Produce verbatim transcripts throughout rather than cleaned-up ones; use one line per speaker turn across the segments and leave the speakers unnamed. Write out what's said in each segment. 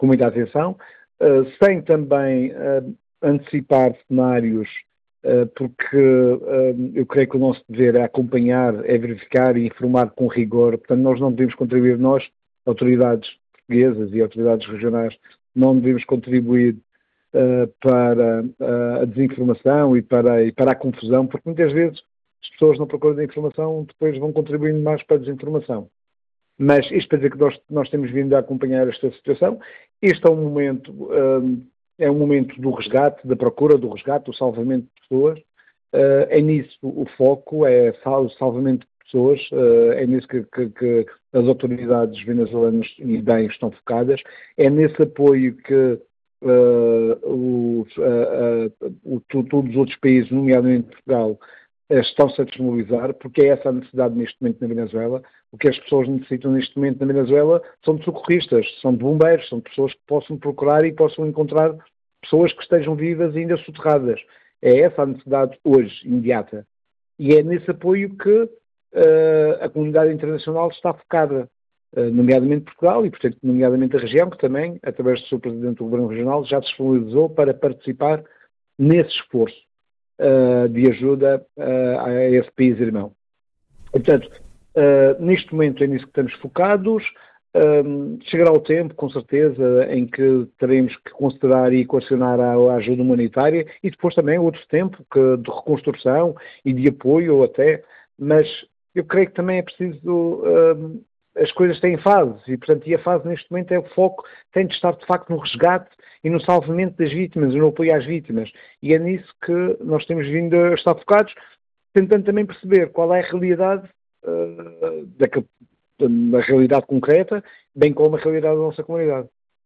com muita atenção, uh, sem também uh, antecipar cenários, uh, porque uh, eu creio que o nosso dever é acompanhar, é verificar e informar com rigor. Portanto, nós não devemos contribuir, nós, autoridades portuguesas e autoridades regionais, não devemos contribuir uh, para uh, a desinformação e para, e para a confusão, porque muitas vezes as pessoas não procuram da informação, depois vão contribuindo mais para a desinformação. Mas isto para dizer que nós, nós temos vindo a acompanhar esta situação. Este é um momento, um, é um momento do resgate, da procura do resgate, do salvamento de pessoas. Uh, é nisso o foco, é o salvamento de pessoas, uh, é nisso que, que, que as autoridades venezuelanas e bem estão focadas. É nesse apoio que uh, os, uh, uh, o, todos os outros países, nomeadamente Portugal, estão-se a desmobilizar, porque é essa a necessidade neste momento na Venezuela. O que as pessoas necessitam neste momento na Venezuela são de socorristas, são de bombeiros, são de pessoas que possam procurar e possam encontrar pessoas que estejam vivas e ainda soterradas. É essa a necessidade hoje, imediata. E é nesse apoio que uh, a comunidade internacional está focada, uh, nomeadamente Portugal e, portanto, nomeadamente a região, que também, através do seu Presidente do Governo Regional, já se disponibilizou para participar nesse esforço Uh, de ajuda uh, a esse país irmão. Portanto, uh, neste momento é nisso que estamos focados. Um, chegará o tempo, com certeza, em que teremos que considerar e equacionar a, a ajuda humanitária e depois também outro tempo que, de reconstrução e de apoio até, mas eu creio que também é preciso... Um, as coisas têm fases e, portanto, e a fase neste momento é o foco, tem de estar de facto no resgate e no salvamento das vítimas e no apoio às vítimas. E é nisso que nós temos vindo a estar focados, tentando também perceber qual é a realidade uh, da, da realidade concreta, bem como a realidade da nossa comunidade.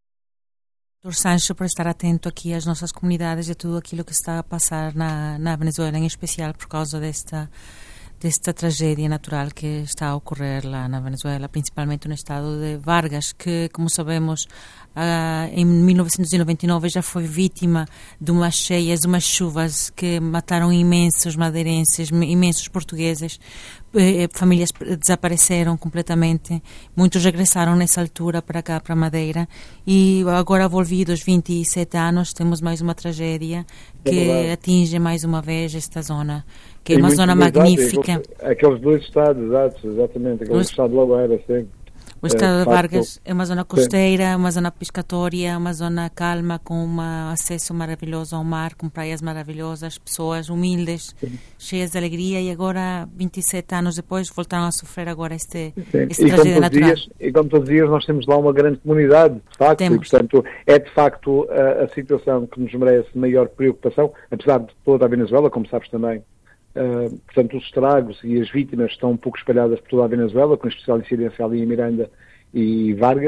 doutor Sancho, por estar atento aqui às nossas comunidades e tudo aquilo que está a passar na, na Venezuela, em especial por causa desta desta tragédia natural que está a ocorrer lá na Venezuela, principalmente no estado de Vargas, que, como sabemos, uh, em mil novecentos e noventa e nove já foi vítima de umas cheias, de umas chuvas que mataram imensos madeirenses, imensos portugueses. Eh, famílias desapareceram completamente, muitos regressaram nessa altura para cá, para Madeira, e agora, volvidos vinte e sete anos, temos mais uma tragédia que é atinge mais uma vez esta zona, que é uma zona magnífica.
Aqueles dois estados, exato, exatamente, aquele Os... estado de Lagoeira, sim.
O estado de Vargas é uma zona costeira, sim, uma zona pescatória, uma zona calma, com um acesso maravilhoso ao mar, com praias maravilhosas, pessoas humildes, sim, cheias de alegria, e agora, vinte e sete anos depois, voltaram a sofrer agora este, este tragédia natural. Dias,
e como todos os dias, nós temos lá uma grande comunidade, de facto, temos. E, portanto, é de facto a, a situação que nos merece maior preocupação, apesar de toda a Venezuela, como sabes também. Uh, portanto, os estragos e as vítimas estão um pouco espalhadas por toda a Venezuela, com especial incidência ali em Miranda e Vargas,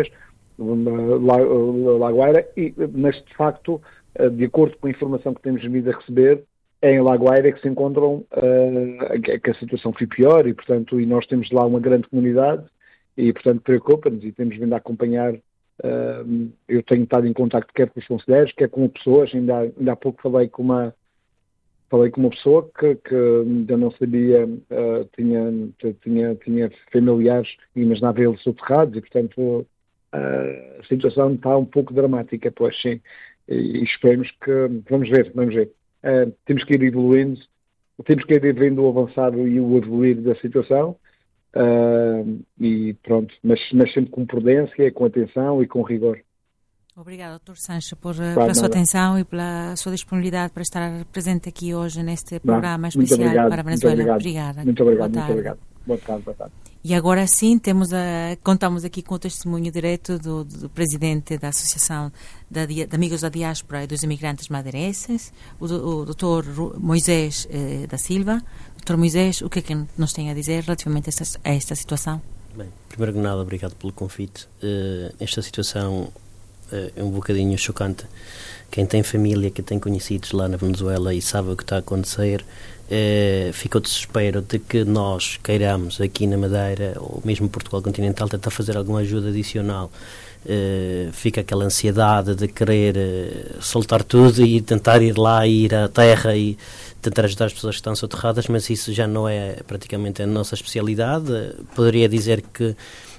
Lagoeira, e, mas de facto, uh, de acordo com a informação que temos vindo a receber, é em Lagoeira que se encontram, uh, que, que a situação foi pior, e portanto, e nós temos lá uma grande comunidade, e portanto preocupa-nos, e temos vindo a acompanhar. Uh, eu tenho estado em contacto quer com os conselheiros, quer com pessoas, ainda, ainda há pouco falei com uma Falei com uma pessoa que, que ainda não sabia, uh, tinha, tinha, tinha familiares e imaginava eles soterrados, e portanto uh, a situação está um pouco dramática, pois sim, e, e esperemos que, vamos ver, vamos ver. Uh, temos que ir evoluindo, temos que ir vendo o avançado e o evoluir da situação, uh, e pronto, mas, mas sempre com prudência, com atenção e com rigor.
Obrigada, doutor Sancho, por, claro, pela sua atenção e pela sua disponibilidade para estar presente aqui hoje neste programa não, especial obrigado, para a Venezuela.
Muito
obrigada.
Muito obrigado, muito obrigado. Boa tarde, boa tarde.
E agora sim, temos a, contamos aqui com o testemunho direto do, do presidente da Associação da, de Amigos da Diáspora e dos Imigrantes Madeirenses, o, o doutor Moisés eh, da Silva. doutor Moisés, o que é que nos tem a dizer relativamente a esta, a esta situação?
Bem, primeiro que nada, obrigado pelo convite. Uh, esta situação é um bocadinho chocante. Quem tem família, que tem conhecidos lá na Venezuela e sabe o que está a acontecer, é, fica o desespero de que nós queiramos aqui na Madeira, ou mesmo Portugal continental, tentar fazer alguma ajuda adicional. É, fica aquela ansiedade de querer é, soltar tudo e tentar ir lá, ir à terra e tentar ajudar as pessoas que estão soterradas, mas isso já não é praticamente a nossa especialidade. Poderia dizer que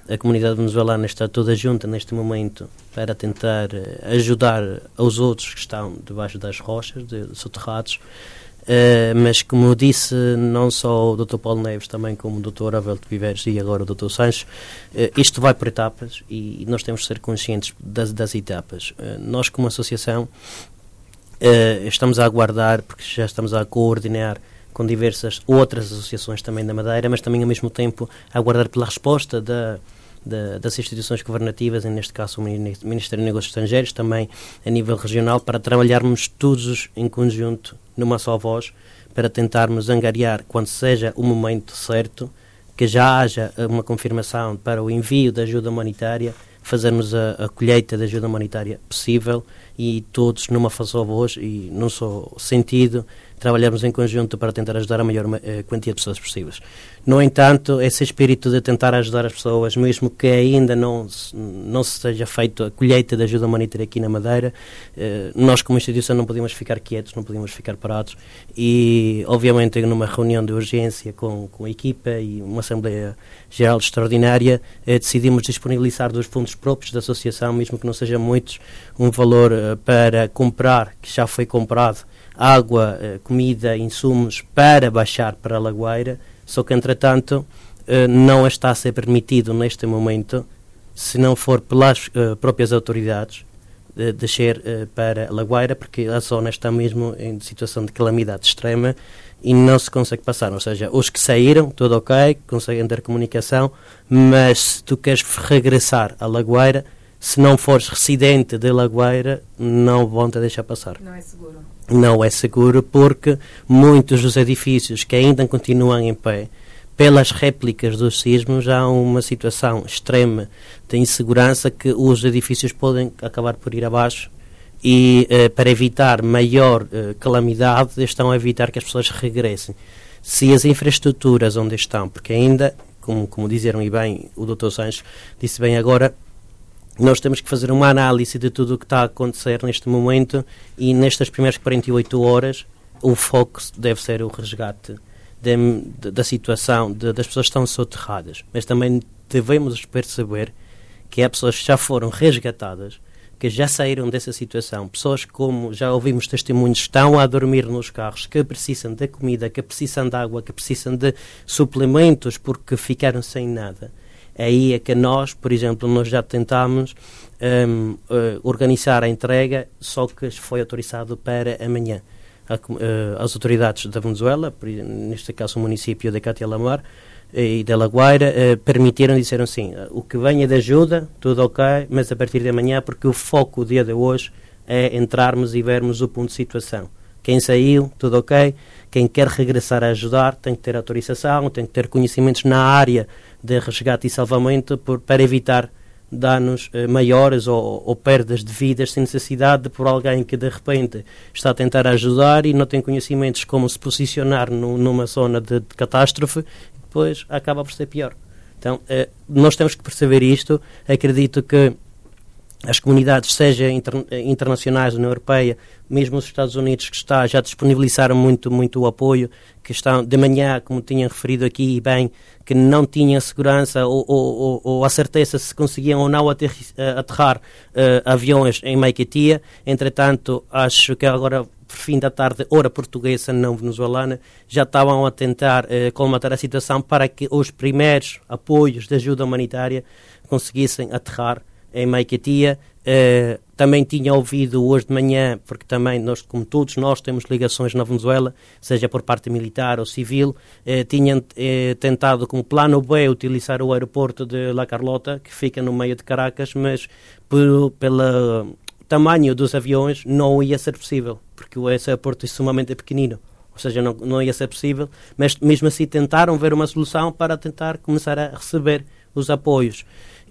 a comunidade venezuelana está toda junta neste momento para tentar ajudar aos outros que estão debaixo das rochas, de, soterrados. Uh, mas como disse não só o doutor Paulo Neves, também como o doutor Avelto Viveres e agora o doutor Sancho, uh, isto vai por etapas e, e nós temos de ser conscientes das, das etapas. Uh, nós como associação uh, estamos a aguardar, porque já estamos a coordenar com diversas outras associações também da Madeira, mas também ao mesmo tempo a aguardar pela resposta da Da, das instituições governativas, e neste caso o Ministério de Negócios Estrangeiros, também a nível regional, para trabalharmos todos em conjunto, numa só voz, para tentarmos angariar, quando seja o momento certo, que já haja uma confirmação para o envio da ajuda humanitária, fazermos a, a colheita da ajuda humanitária possível e todos numa só voz e num só sentido trabalharmos em conjunto para tentar ajudar a maior uh, quantia de pessoas possíveis. No entanto, esse espírito de tentar ajudar as pessoas, mesmo que ainda não, não se seja feito a colheita de ajuda humanitária aqui na Madeira, uh, nós como instituição não podemos ficar quietos, não podemos ficar parados e, obviamente, numa reunião de urgência com, com a equipa e uma Assembleia Geral extraordinária, uh, decidimos disponibilizar dos fundos próprios da associação, mesmo que não sejam muitos, um valor uh, para comprar, que já foi comprado, água, comida, insumos para baixar para a Lagoeira, só que entretanto não está a ser permitido neste momento, se não for pelas próprias autoridades, descer para a Lagoeira, porque a zona está mesmo em situação de calamidade extrema e não se consegue passar, ou seja, os que saíram, tudo ok, conseguem ter comunicação, mas se tu queres regressar à Lagoeira, se não fores residente de Lagoeira, não vão te deixar passar.
Não é seguro.
Não é seguro porque muitos dos edifícios que ainda continuam em pé, pelas réplicas dos sismos, há uma situação extrema de insegurança que os edifícios podem acabar por ir abaixo e eh, para evitar maior eh, calamidade estão a evitar que as pessoas regressem. Se as infraestruturas onde estão, porque ainda, como, como disseram e bem, o doutor Sancho disse bem agora, nós temos que fazer uma análise de tudo o que está a acontecer neste momento e nestas primeiras quarenta e oito horas o foco deve ser o resgate de, de, da situação de, das pessoas que estão soterradas. Mas também devemos perceber que há pessoas que já foram resgatadas, que já saíram dessa situação. Pessoas como já ouvimos testemunhos, estão a dormir nos carros, que precisam de comida, que precisam de água, que precisam de suplementos porque ficaram sem nada. Aí é que nós, por exemplo, nós já tentámos um, uh, organizar a entrega, só que foi autorizado para amanhã. A, uh, as autoridades da Venezuela, neste caso o município de Catialamar e de Lagoeira, uh, permitiram e disseram assim, o que venha de ajuda, tudo ok, mas a partir de amanhã, porque o foco, o dia de hoje, é entrarmos e vermos o ponto de situação. Quem saiu, tudo ok. Quem quer regressar a ajudar tem que ter autorização, tem que ter conhecimentos na área de resgate e salvamento por, para evitar danos eh, maiores ou, ou perdas de vidas sem necessidade de por alguém que de repente está a tentar ajudar e não tem conhecimentos como se posicionar no, numa zona de, de catástrofe, depois acaba por ser pior. Então, eh, nós temos que perceber isto. Acredito que as comunidades, seja inter, internacionais, União Europeia, mesmo os Estados Unidos, que está, já disponibilizaram muito, muito o apoio, que estão de manhã, como tinham referido aqui, e bem, que não tinham segurança ou, ou, ou a certeza se conseguiam ou não ater, aterrar uh, aviões em Maiquetia. Entretanto, acho que agora, por fim da tarde, hora portuguesa, não venezuelana, já estavam a tentar uh, colmatar a situação para que os primeiros apoios de ajuda humanitária conseguissem aterrar em Maiquetia. Uh, também tinha ouvido hoje de manhã, porque também nós, como todos nós, temos ligações na Venezuela, seja por parte militar ou civil, uh, tinham uh, tentado como plano B utilizar o aeroporto de La Carlota, que fica no meio de Caracas, mas por, pelo tamanho dos aviões não ia ser possível, porque esse aeroporto é sumamente pequenino. Ou seja, não, não ia ser possível, mas mesmo assim tentaram ver uma solução para tentar começar a receber os apoios.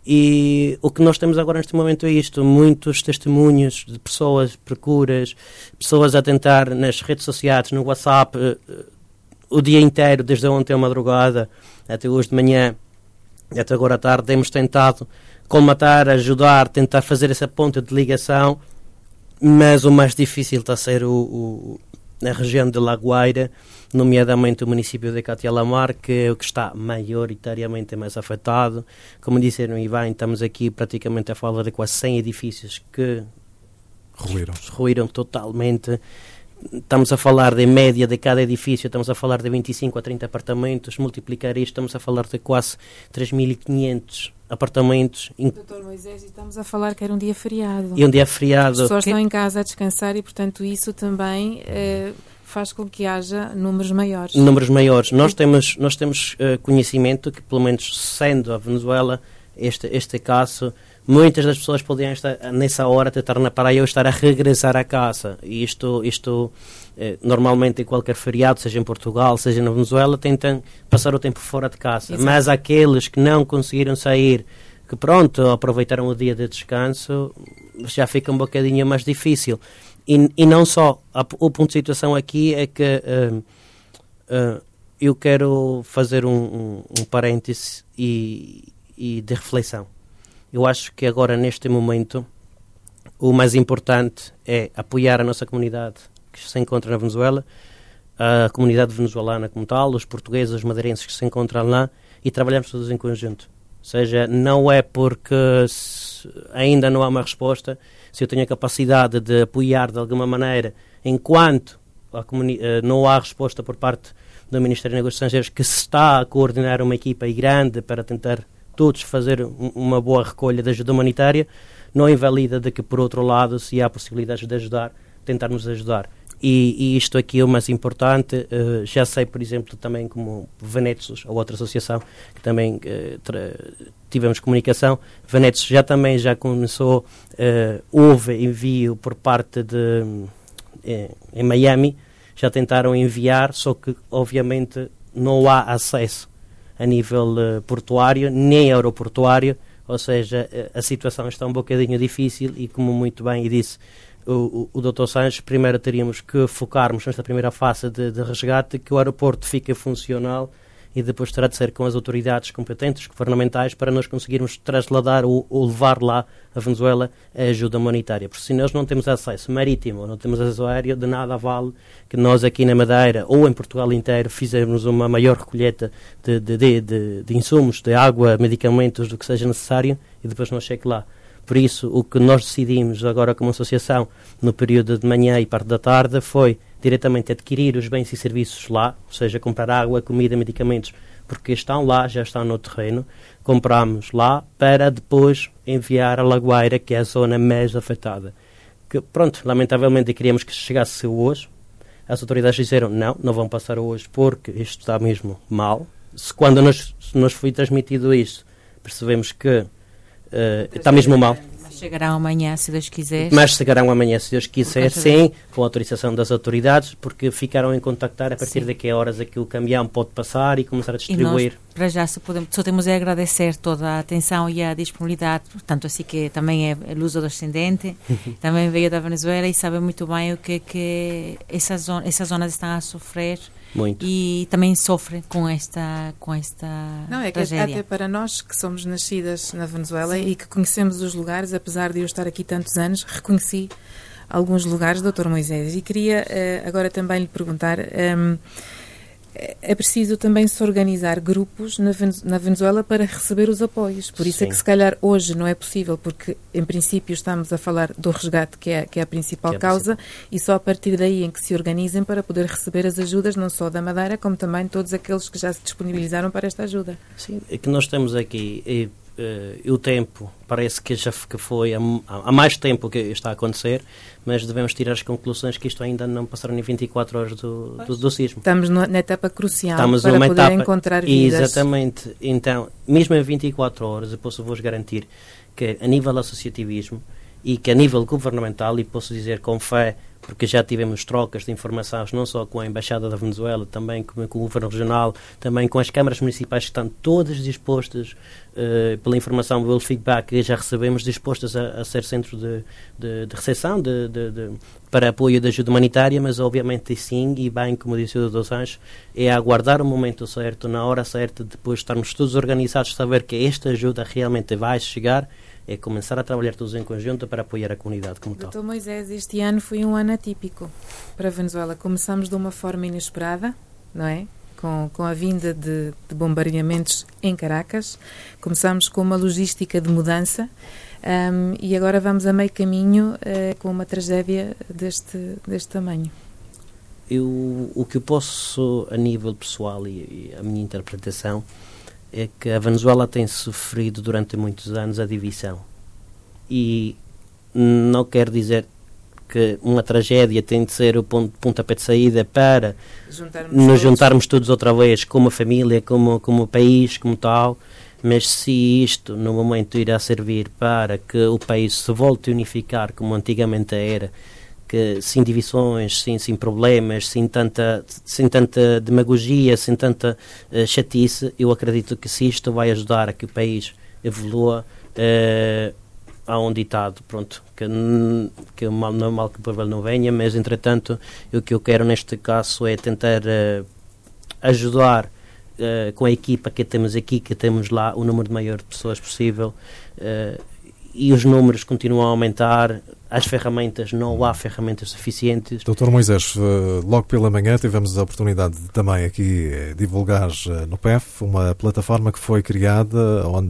E o que nós temos agora neste momento é isto, muitos testemunhos de pessoas, procuras, pessoas a tentar nas redes sociais, no WhatsApp, uh, o dia inteiro, desde ontem à madrugada até hoje de manhã, até agora à tarde, temos tentado colmatar, ajudar, tentar fazer essa ponta de ligação, mas o mais difícil está a ser o, o, na região de La Guaira, nomeadamente o município de Catialamar, que é o que está maioritariamente mais afetado. Como disseram e bem, estamos aqui praticamente a falar de quase cem edifícios que
ruíram,
ruíram totalmente. Estamos a falar de média de cada edifício, estamos a falar de vinte e cinco a trinta apartamentos, multiplicar isto, estamos a falar de quase três mil e quinhentos apartamentos.
doutor Moisés, estamos a falar que era um dia feriado.
E um dia feriado.
As pessoas que... estão em casa a descansar e, portanto, isso também eh, faz com que haja números maiores.
Números maiores. Nós temos, nós temos uh, conhecimento que, pelo menos sendo a Venezuela, este, este caso, muitas das pessoas poderiam estar nessa hora tentar na praia ou estar a regressar a casa. E isto, isto eh, normalmente em qualquer feriado, seja em Portugal, seja na Venezuela, tentam passar o tempo fora de casa. Exato. Mas aqueles que não conseguiram sair, que pronto, aproveitaram o dia de descanso, já fica um bocadinho mais difícil. E, e não só, a, o ponto de situação aqui é que uh, uh, eu quero fazer um, um, um parêntese e, e de reflexão. Eu acho que agora, neste momento, o mais importante é apoiar a nossa comunidade que se encontra na Venezuela, a comunidade venezuelana como tal, os portugueses, os madeirenses que se encontram lá, e trabalharmos todos em conjunto. Ou seja, não é porque ainda não há uma resposta, se eu tenho a capacidade de apoiar de alguma maneira, enquanto a comuni- não há resposta por parte do Ministério dos Negócios Estrangeiros, que se está a coordenar uma equipa grande para tentar todos fazer uma boa recolha de ajuda humanitária, não invalida de que, por outro lado, se há possibilidades de ajudar, tentarmos ajudar. E, e isto aqui é o mais importante. Uh, já sei, por exemplo, também como Venetsos, a outra associação, que também uh, tra- tivemos comunicação, Venetsos já também já começou, uh, houve envio por parte de, uh, em Miami, já tentaram enviar, só que, obviamente, não há acesso a nível uh, portuário, nem aeroportuário, ou seja, a situação está um bocadinho difícil e, como muito bem disse o, o, o doutor Sanches, primeiro teríamos que focarmos nesta primeira fase de, de resgate, que o aeroporto fique funcional, e depois terá de ser com as autoridades competentes, governamentais, para nós conseguirmos trasladar ou, ou levar lá a Venezuela a ajuda humanitária. Porque se nós não temos acesso marítimo, não temos acesso aéreo, de nada vale que nós aqui na Madeira ou em Portugal inteiro fizermos uma maior recolheta de, de, de, de, de insumos, de água, medicamentos, do que seja necessário, e depois não chegue lá. Por isso, o que nós decidimos agora como associação, no período de manhã e parte da tarde, foi diretamente adquirir os bens e serviços lá, ou seja, comprar água, comida, medicamentos, porque estão lá, já estão no terreno, compramos lá para depois enviar a La Guaira, que é a zona mais afetada. Que, pronto, lamentavelmente queríamos que chegasse hoje. As autoridades disseram, não, não vão passar hoje porque isto está mesmo mal. Se quando nos, nos foi transmitido isto, percebemos que Uh, está mesmo mal.
Mas chegarão amanhã, se Deus quiser.
Mas chegarão amanhã, se Deus quiser, sim, com a autorização das autoridades, porque ficaram em contactar a partir sim. de que horas é que o caminhão pode passar e começar a distribuir.
E nós, para já, só, podemos, só temos a agradecer toda a atenção e a disponibilidade, tanto assim que também é luso descendente, também veio da Venezuela e sabe muito bem o que, que essas, zona, essas zonas estão a sofrer.
Muito.
E também sofre com esta, com esta
Não, é que
tragédia.
Até para nós que somos nascidas na Venezuela Sim. e que conhecemos os lugares, apesar de eu estar aqui tantos anos, reconheci alguns lugares, doutor Moisés. E queria uh, agora também lhe perguntar, um, é preciso também se organizar grupos na, na Venezuela para receber os apoios. Por isso Sim. é que se calhar hoje não é possível, porque em princípio estamos a falar do resgate, que é, que é a principal é causa, principal. E só a partir daí em que se organizem para poder receber as ajudas, não só da Madeira, como também todos aqueles que já se disponibilizaram para esta ajuda.
Sim, é que nós temos aqui... E... Uh, o tempo parece que já que foi há, há mais tempo que está a acontecer, mas devemos tirar as conclusões que isto ainda não passaram nem vinte e quatro horas do, do, do sismo.
Estamos no, na etapa crucial
Estamos
para poder
etapa,
encontrar vidas.
Exatamente. Então, mesmo em vinte e quatro horas, eu posso vos garantir que a nível associativismo e que a nível governamental, e posso dizer com fé, porque já tivemos trocas de informações não só com a Embaixada da Venezuela, também com, com o Governo Regional, também com as câmaras municipais que estão todas dispostas, uh, pela informação, pelo feedback que já recebemos, dispostas a, a ser centro de, de, de recepção de, de, de, para apoio da ajuda humanitária, mas obviamente sim, e bem, como disse o doutor Sanches, é aguardar o momento certo, na hora certa, depois estarmos todos organizados, saber que esta ajuda realmente vai chegar, é começar a trabalhar todos em conjunto para apoiar a comunidade como tal.
doutor Moisés, este ano foi um ano atípico para a Venezuela. Começamos de uma forma inesperada, não é? Com, com a vinda de, de bombardeamentos em Caracas. Começamos com uma logística de mudança um, e agora vamos a meio caminho uh, com uma tragédia deste, deste tamanho.
Eu, o que eu posso, a nível pessoal e, e a minha interpretação, é que a Venezuela tem sofrido durante muitos anos a divisão. E não quer dizer que uma tragédia tem de ser o ponto, pontapé de saída para juntarmos nos todos. juntarmos todos outra vez como família, como, como país, como tal, mas se isto no momento irá servir para que o país se volte a unificar como antigamente era, que sem divisões, sem, sem problemas, sem tanta, sem tanta demagogia, sem tanta uh, chatice, eu acredito que se isto vai ajudar a que o país evolua, uh, há um ditado, pronto, que, que mal, não é mal que o povo não venha, mas entretanto o que eu quero neste caso é tentar uh, ajudar uh, com a equipa que temos aqui, que temos lá o número maior de pessoas possível, uh, e os números continuam a aumentar, as ferramentas, não há ferramentas suficientes.
doutor Moisés, logo pela manhã tivemos a oportunidade de também aqui divulgar no P E F uma plataforma que foi criada onde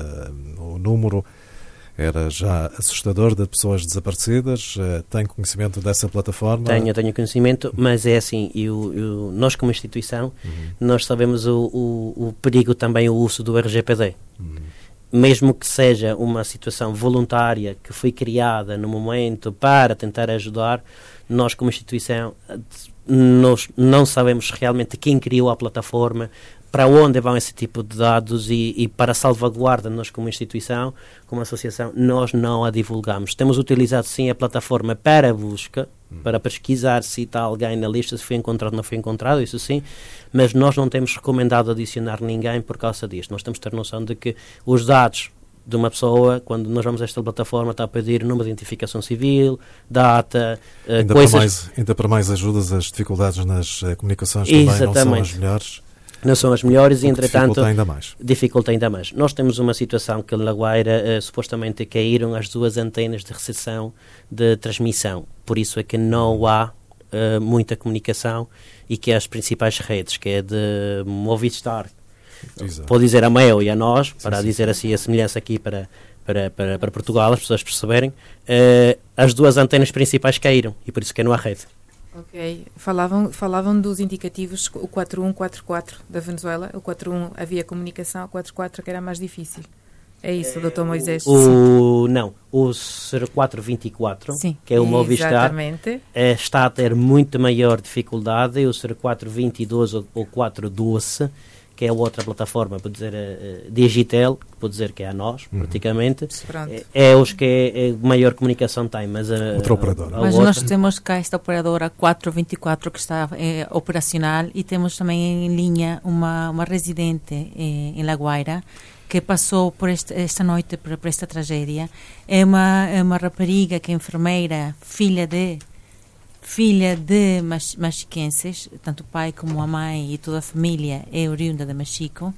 o número era já assustador de pessoas desaparecidas. Tem conhecimento dessa plataforma?
Tenho, tenho conhecimento, mas é assim, eu, eu, nós como instituição, uhum. nós sabemos o, o, o perigo também o uso do R G P D. Uhum. Mesmo que seja uma situação voluntária que foi criada no momento para tentar ajudar, nós como instituição nós não sabemos realmente quem criou a plataforma, para onde vão esse tipo de dados e, e para salvaguarda nós como instituição, como associação, nós não a divulgamos. Temos utilizado sim a plataforma para busca, para pesquisar se está alguém na lista, se foi encontrado ou não foi encontrado, isso sim, mas nós não temos recomendado adicionar ninguém por causa disto. Nós temos de ter noção de que os dados de uma pessoa, quando nós vamos a esta plataforma, está a pedir número de identificação civil, data,
ainda coisas... Para mais, ainda para mais ajudas, as dificuldades nas uh, comunicações também Exatamente. Não são as melhores.
Não são as melhores e, entretanto,
dificulta ainda mais.
Dificulta ainda mais. Nós temos uma situação que na Guaira uh, supostamente caíram as duas antenas de recepção de transmissão. Por isso é que não há uh, muita comunicação e que as principais redes, que é de Movistar, Exato. Pode dizer a Mel e a nós, para sim, dizer sim. assim a semelhança aqui para, para, para, para Portugal, as pessoas perceberem, uh, as duas antenas principais caíram e por isso que não há rede.
Ok. Falavam, falavam dos indicativos, o quatro um quatro quatro da Venezuela. O quatro um havia comunicação, o quatro quatro que era mais difícil. É isso, é, doutor Moisés?
O, não, o zero quatro vinte e quatro, Sim, que é o Movistar, é, está a ter muito maior dificuldade, e o zero quatro vinte e dois ou, ou quatro doze, que é outra plataforma, para dizer uh, Digitel, que pode dizer que é a nós, uhum. praticamente, é, é os que é, é maior comunicação tem, mas a,
outra operadora.
A, a mas outra... nós temos cá esta operadora quatro vinte e quatro que está é, operacional, e temos também em linha uma, uma residente é, em La Guaira, que passou por esta, esta noite por, por esta tragédia. É uma, é uma rapariga que é enfermeira, filha de filha de mach, machiquenses, tanto o pai como a mãe e toda a família é oriunda de Machico.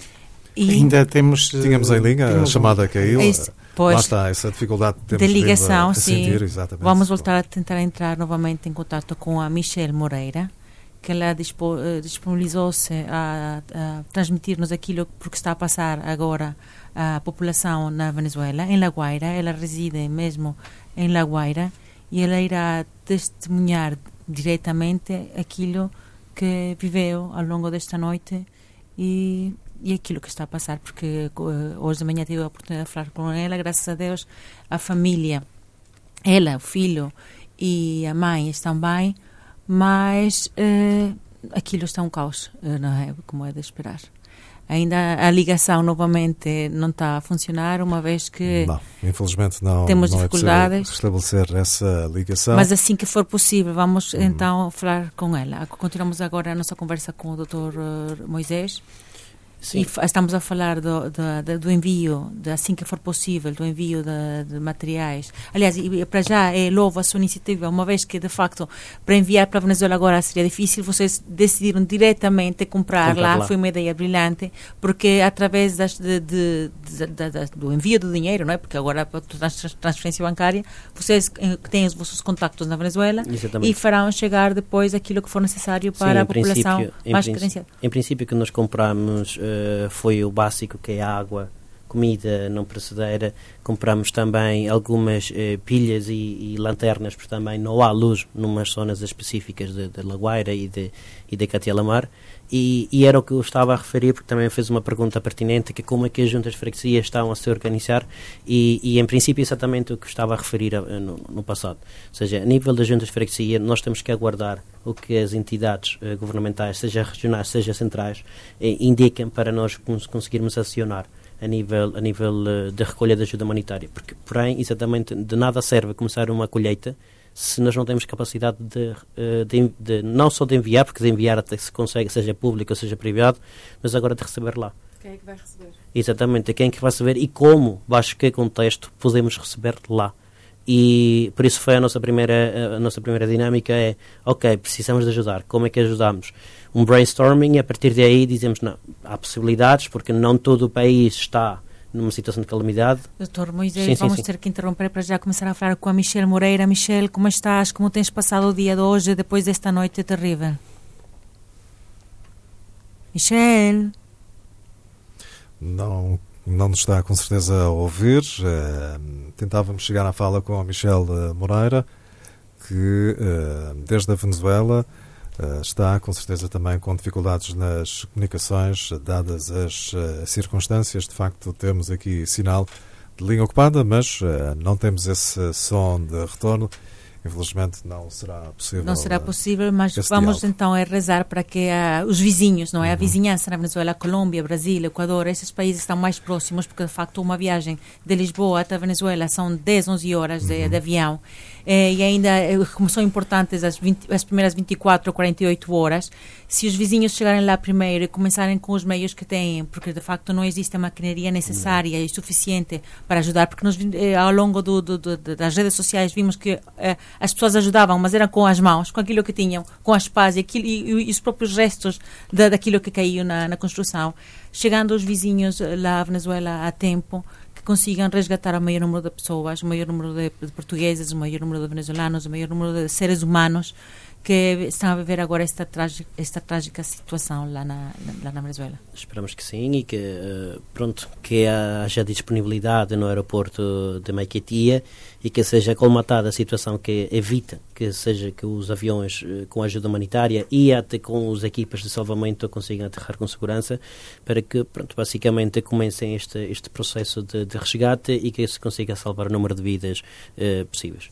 E ainda temos...
Tínhamos em linha a chamada caiu. Este, pois, lá está, essa dificuldade que temos
de ligação,
a, a
sim.
sentir, exatamente.
Vamos voltar a tentar entrar novamente em contato com a Michelle Moreira, que ela dispo, uh, disponibilizou-se a, a transmitir-nos aquilo porque está a passar agora a população na Venezuela, em La Guaira. Ela reside mesmo em La Guaira, e ela irá testemunhar diretamente aquilo que viveu ao longo desta noite e, e aquilo que está a passar, porque uh, hoje de manhã tive a oportunidade de falar com ela. Graças a Deus a família, ela, o filho e a mãe estão bem, mas uh, aquilo está um caos, uh, não é como é de esperar. Ainda a ligação novamente não está a funcionar, uma vez que
não, infelizmente não,
temos
não
dificuldades
é restabelecer essa ligação.
Mas assim que for possível, vamos hum. então falar com ela. Continuamos agora a nossa conversa com o doutor Moisés. Sim. E estamos a falar do, do, do envio, de, assim que for possível, do envio de, de materiais. Aliás, e, para já é louvo a sua iniciativa, uma vez que, de facto, para enviar para a Venezuela agora seria difícil, vocês decidiram diretamente comprar, comprar lá. lá, foi uma ideia brilhante, porque através das, de, de, de, de, de, do envio do dinheiro, não é? Porque agora a transferência bancária, vocês têm os vossos contactos na Venezuela. Exatamente. E farão chegar depois aquilo que for necessário para Sim, a população mais carenciada.
Em princípio, que nós compramos uh, foi o básico, que é água, comida não perecedera. Compramos também algumas uh, pilhas e, e lanternas, porque também não há luz numas zonas específicas de, de La Guaira e de, e de Catialamar. E, e era o que eu estava a referir, porque também fez uma pergunta pertinente, que como é que as juntas de freguesia estão a se organizar, e, e em princípio exatamente o que estava a referir a, no, no passado. Ou seja, a nível das juntas de freguesia, nós temos que aguardar o que as entidades uh, governamentais, seja regionais, seja centrais, eh, indicam para nós cons- conseguirmos acionar a nível, a nível uh, de recolha de ajuda humanitária. Porque, porém, exatamente de nada serve começar uma colheita se nós não temos capacidade de, de, de não só de enviar, porque de enviar até se consegue, seja público ou seja privado, mas agora de receber lá.
Quem é que vai receber?
Exatamente, quem é que vai receber e como, baixo que contexto, podemos receber lá. E por isso foi a nossa primeira, a nossa primeira dinâmica, é, ok, precisamos de ajudar, como é que ajudamos? Um brainstorming, e a partir de aí dizemos, não, há possibilidades, porque não todo o país está numa situação de calamidade.
Doutor Moisés, sim, vamos sim, sim. ter que interromper para já começar a falar com a Michelle Moreira. Michelle, como estás? Como tens passado o dia de hoje, depois desta noite terrível? Michelle?
Não, não nos está com certeza a ouvir. Uh, tentávamos chegar à fala com a Michelle Moreira, que uh, desde a Venezuela Uh, está, com certeza, também com dificuldades nas comunicações, dadas as uh, circunstâncias. De facto, temos aqui sinal de linha ocupada, mas uh, não temos esse som de retorno. Infelizmente, não será possível.
Não será possível, mas vamos diálogo. Então é rezar para que uh, os vizinhos, não é? Uhum. A vizinhança na Venezuela, Colômbia, Brasil, Equador, esses países estão mais próximos, porque, de facto, uma viagem de Lisboa até a Venezuela são dez, onze horas de, uhum. de avião. É, e ainda, como são importantes as, vinte, as primeiras vinte e quatro ou quarenta e oito horas, se os vizinhos chegarem lá primeiro e começarem com os meios que têm, porque de facto não existe a maquinaria necessária e suficiente para ajudar, porque nós, ao longo do, do, do, das redes sociais vimos que eh, as pessoas ajudavam, mas eram com as mãos, com aquilo que tinham, com as pás e, aquilo, e, e os próprios restos da, daquilo que caiu na, na construção. Chegando os vizinhos lá à Venezuela a tempo, que consigam resgatar o maior número de pessoas, o maior número de, de portugueses, o maior número de venezuelanos, o maior número de seres humanos que estão a viver agora esta trágica, esta trágica situação lá na, lá na Venezuela.
Esperamos que sim e que, pronto, que haja disponibilidade no aeroporto de Maiquetía e que seja colmatada a situação que evita que seja que os aviões com ajuda humanitária e até com os equipas de salvamento consigam aterrar com segurança, para que, pronto, basicamente comecem este, este processo de, de resgate e que se consiga salvar o número de vidas eh, possíveis.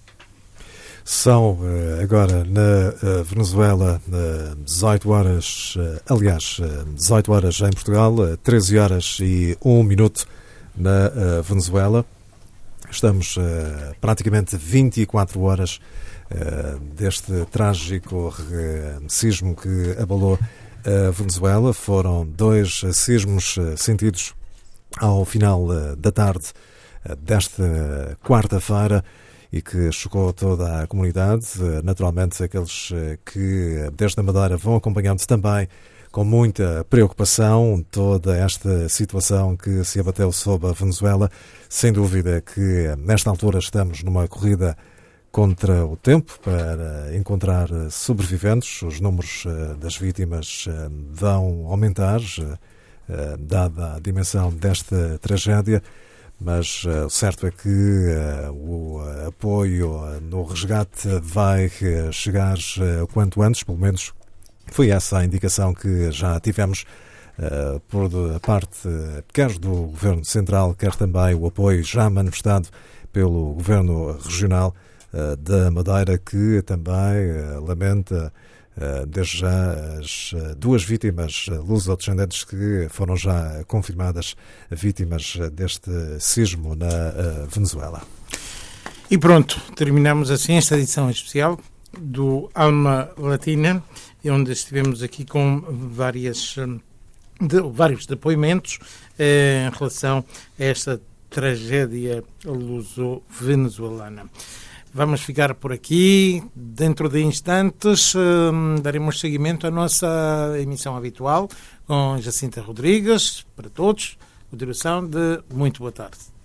São agora na Venezuela dezoito horas, aliás, dezoito horas em Portugal, treze horas e um minuto na Venezuela. Estamos praticamente vinte e quatro horas deste trágico sismo que abalou a Venezuela. Foram dois sismos sentidos ao final da tarde desta quarta-feira e que chocou toda a comunidade. Naturalmente, aqueles que desde a Madeira vão acompanhando também com muita preocupação toda esta situação que se abateu sobre a Venezuela. Sem dúvida que nesta altura estamos numa corrida contra o tempo para encontrar sobreviventes. Os números das vítimas vão aumentar, dada a dimensão desta tragédia. Mas o uh, certo é que uh, o uh, apoio uh, no resgate vai uh, chegar uh, o quanto antes, pelo menos foi essa a indicação que já tivemos uh, por a parte, uh, quer do Governo Central, quer também o apoio já manifestado pelo Governo Regional uh, da Madeira, que também uh, lamenta Uh, desde já as uh, duas vítimas uh, luso-descendentes que foram já confirmadas vítimas uh, deste sismo na uh, Venezuela.
E pronto, terminamos assim esta edição especial do Alma Latina, onde estivemos aqui com várias uh, de, vários depoimentos eh, em relação a esta tragédia luso-venezuelana. Vamos ficar por aqui. Dentro de instantes eh, daremos seguimento à nossa emissão habitual com Jacinta Rodrigues. Para todos, continuação de muito boa tarde.